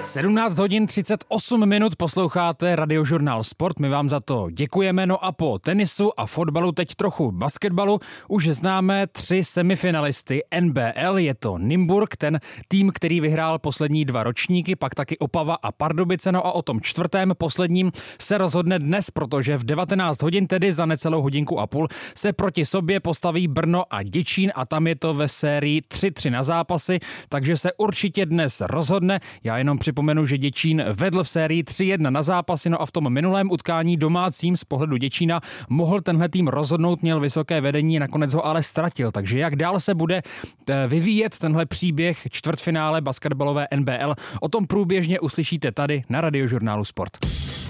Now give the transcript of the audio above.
17 hodin 38 minut posloucháte Radiožurnál Sport, my vám za to děkujeme. No a po tenisu a fotbalu teď trochu basketbalu už známe 3 semifinalisty NBL. Je to Nymburk, ten tým, který vyhrál poslední 2 ročníky, pak taky Opava a Pardubice. No a o tom 4. posledním se rozhodne dnes, protože v 19 hodin, tedy za necelou hodinku a půl, se proti sobě postaví Brno a Děčín a tam je to ve sérii 3-3 na zápasy, takže se určitě dnes rozhodne. Já jenom připomenu, že Děčín vedl v sérii 3-1 na zápasy, no a v tom minulém utkání domácím z pohledu Děčína mohl tenhle tým rozhodnout, měl vysoké vedení, nakonec ho ale ztratil. Takže jak dál se bude vyvíjet tenhle příběh čtvrtfinále basketbalové NBL, o tom průběžně uslyšíte tady na Radiožurnálu Sport.